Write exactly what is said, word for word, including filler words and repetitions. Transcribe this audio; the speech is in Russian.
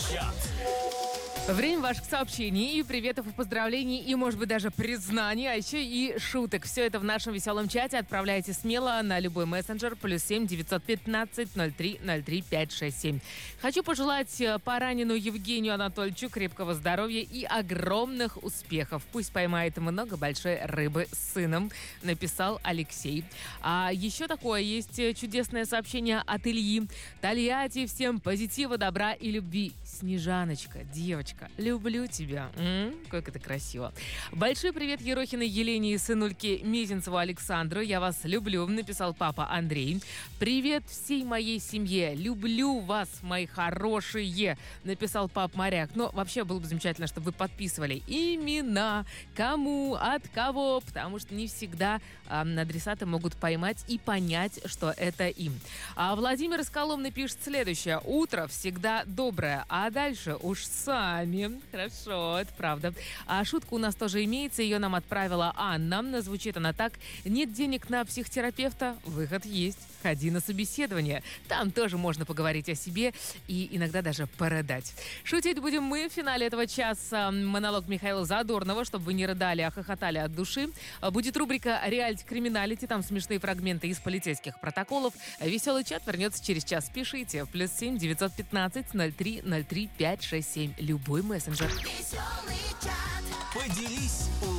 чат. Время ваших сообщений и приветов, и поздравлений, и, может быть, даже признаний, а еще и шуток. Все это в нашем веселом чате. Отправляйте смело на любой мессенджер. Плюс семь девятьсот пятнадцать ноль три ноль три пять шесть семь. Хочу пожелать поранену Евгению Анатольевичу крепкого здоровья и огромных успехов. Пусть поймает много большой рыбы с сыном, написал Алексей. А еще такое есть чудесное сообщение от Ильи. Тольятти, всем позитива, добра и любви. Снежаночка, девочка, люблю тебя. М-м, как это красиво. Большой привет Ерохиной Елене и сынульке Мезенцеву Александру. Я вас люблю, написал папа Андрей. Привет всей моей семье. Люблю вас, мои хорошие, написал пап Моряк. Но вообще было бы замечательно, чтобы вы подписывали имена, кому, от кого, потому что не всегда э, адресаты могут поймать и понять, что это им. А Владимир из Коломны пишет следующее. Утро всегда доброе, а дальше уж сами. Хорошо, это правда. А шутка у нас тоже имеется. Ее нам отправила Анна. Звучит она так. Нет денег на психотерапевта? Выход есть. Ходи на собеседование. Там тоже можно поговорить о себе и иногда даже порыдать. Шутить будем мы в финале этого часа. Монолог Михаила Задорнова, чтобы вы не рыдали, а хохотали от души. Будет рубрика «Реалити Криминалити». Там смешные фрагменты из полицейских протоколов. Веселый чат вернется через час. Пишите. Плюс семь девятьсот пятнадцать ноль три ноль три пять шесть семь. Любой мессенджер. Поделись